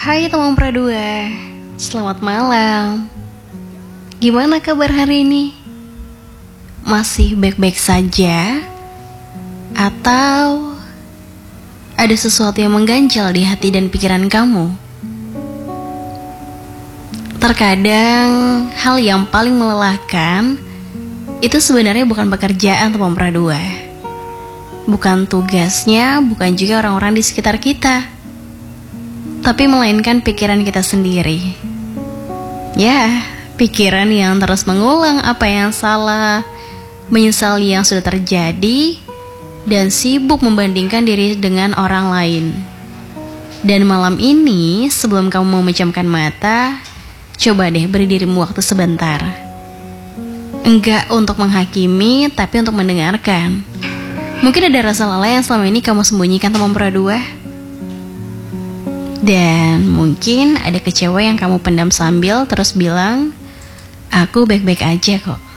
Hai teman Pradua, selamat malam. Gimana kabar hari ini? Masih baik-baik saja? Atau ada sesuatu yang mengganjal di hati dan pikiran kamu? Terkadang hal yang paling melelahkan itu sebenarnya bukan pekerjaan teman Pradua, bukan tugasnya, bukan juga orang-orang di sekitar kita, tapi melainkan pikiran kita sendiri. Ya, pikiran yang terus mengulang apa yang salah, menyesali yang sudah terjadi, dan sibuk membandingkan diri dengan orang lain. Dan malam ini, sebelum kamu memejamkan mata, coba deh beri dirimu waktu sebentar. Enggak untuk menghakimi, tapi untuk mendengarkan. Mungkin ada rasa lelah yang selama ini kamu sembunyikan teman Pradua. Dan mungkin ada kecewa yang kamu pendam sambil terus bilang, aku baik-baik aja kok.